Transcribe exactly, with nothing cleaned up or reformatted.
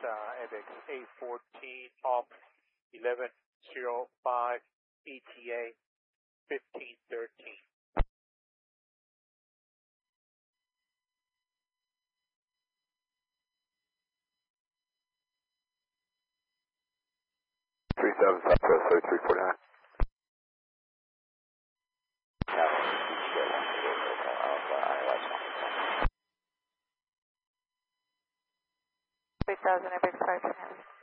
uh, A B X A fourteen off eleven oh five E T A fifteen thirteen. three seven Southwest thirty-three forty-nine. three thousand A B X five two nine.